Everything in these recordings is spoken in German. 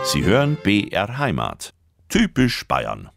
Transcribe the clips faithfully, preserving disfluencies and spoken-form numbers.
Sie hören B R Heimat. Typisch Bayern.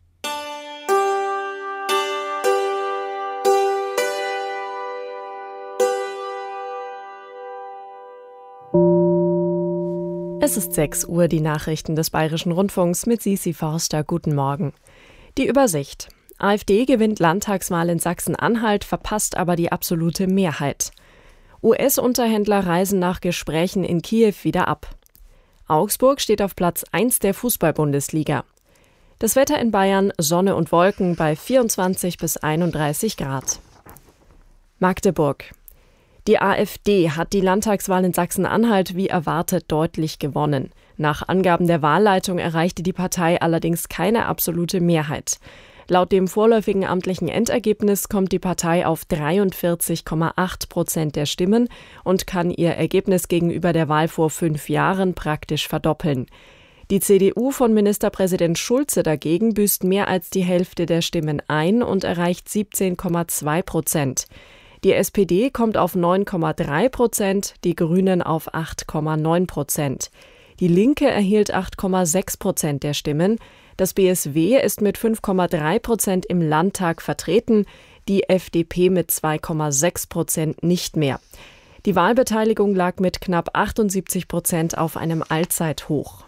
Es ist sechs Uhr, die Nachrichten des Bayerischen Rundfunks mit Sisi Forster. Guten Morgen. Die Übersicht. AfD gewinnt Landtagswahl in Sachsen-Anhalt, verpasst aber die absolute Mehrheit. U S-Unterhändler reisen nach Gesprächen in Kiew wieder ab. Augsburg steht auf Platz eins der Fußball-Bundesliga. Das Wetter in Bayern: Sonne und Wolken bei vierundzwanzig bis einunddreißig Grad. Magdeburg. Die AfD hat die Landtagswahl in Sachsen-Anhalt wie erwartet deutlich gewonnen. Nach Angaben der Wahlleitung erreichte die Partei allerdings keine absolute Mehrheit. Laut dem vorläufigen amtlichen Endergebnis kommt die Partei auf dreiundvierzig Komma acht Prozent der Stimmen und kann ihr Ergebnis gegenüber der Wahl vor fünf Jahren praktisch verdoppeln. Die C D U von Ministerpräsident Schulze dagegen büßt mehr als die Hälfte der Stimmen ein und erreicht siebzehn Komma zwei Prozent. Die S P D kommt auf neun Komma drei Prozent, die Grünen auf acht Komma neun Prozent. Die Linke erhielt acht Komma sechs Prozent der Stimmen. Das B S W ist mit fünf Komma drei Prozent im Landtag vertreten, die F D P mit zwei Komma sechs Prozent nicht mehr. Die Wahlbeteiligung lag mit knapp achtundsiebzig Prozent auf einem Allzeithoch.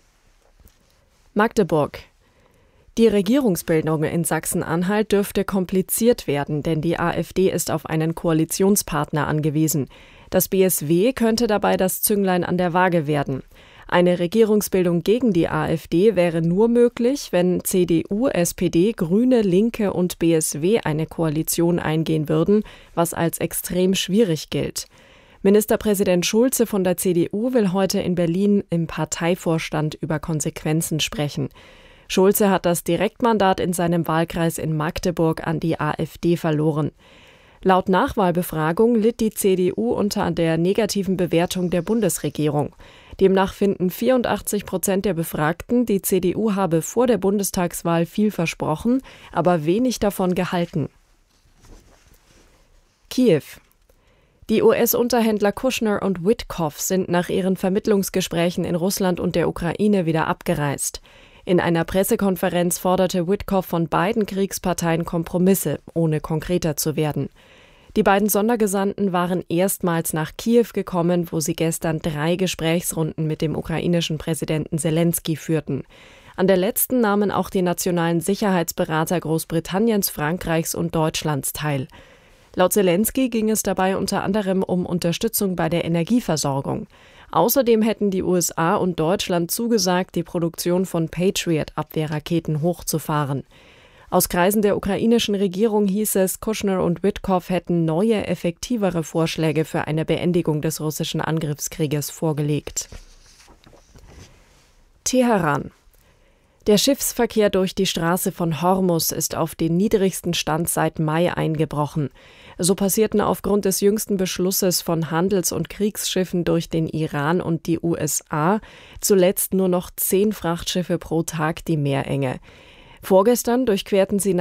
Magdeburg. Die Regierungsbildung in Sachsen-Anhalt dürfte kompliziert werden, denn die AfD ist auf einen Koalitionspartner angewiesen. Das B S W könnte dabei das Zünglein an der Waage werden. Eine Regierungsbildung gegen die AfD wäre nur möglich, wenn C D U, S P D, Grüne, Linke und B S W eine Koalition eingehen würden, was als extrem schwierig gilt. Ministerpräsident Schulze von der C D U will heute in Berlin im Parteivorstand über Konsequenzen sprechen. Schulze hat das Direktmandat in seinem Wahlkreis in Magdeburg an die AfD verloren. Laut Nachwahlbefragung litt die C D U unter der negativen Bewertung der Bundesregierung. Demnach finden vierundachtzig Prozent der Befragten, die C D U habe vor der Bundestagswahl viel versprochen, aber wenig davon gehalten. Kiew. Die U S-Unterhändler Kushner und Witkoff sind nach ihren Vermittlungsgesprächen in Russland und der Ukraine wieder abgereist. In einer Pressekonferenz forderte Witkoff von beiden Kriegsparteien Kompromisse, ohne konkreter zu werden. Die beiden Sondergesandten waren erstmals nach Kiew gekommen, wo sie gestern drei Gesprächsrunden mit dem ukrainischen Präsidenten Selenskyj führten. An der letzten nahmen auch die nationalen Sicherheitsberater Großbritanniens, Frankreichs und Deutschlands teil. Laut Selenskyj ging es dabei unter anderem um Unterstützung bei der Energieversorgung. Außerdem hätten die U S A und Deutschland zugesagt, die Produktion von Patriot-Abwehrraketen hochzufahren. Aus Kreisen der ukrainischen Regierung hieß es, Kushner und Witkoff hätten neue, effektivere Vorschläge für eine Beendigung des russischen Angriffskrieges vorgelegt. Teheran. Der Schiffsverkehr durch die Straße von Hormuz ist auf den niedrigsten Stand seit Mai eingebrochen. So passierten aufgrund des jüngsten Beschlusses von Handels- und Kriegsschiffen durch den Iran und die U S A zuletzt nur noch zehn Frachtschiffe pro Tag die Meerenge. Vorgestern durchquerten sie